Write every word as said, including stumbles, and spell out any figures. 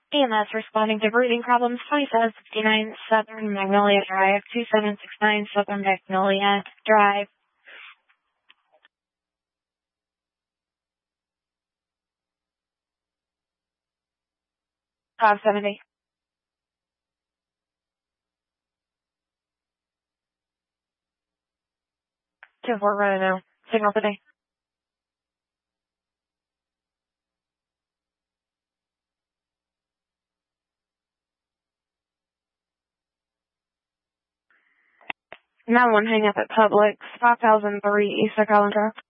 E M S responding to breathing problems, twenty-seven sixty-nine Southern Magnolia Drive, two seven six nine Southern Magnolia Drive. five seventy. two four right now. Signal today. nine one hang up at Publix, five thousand three East Collins Drive.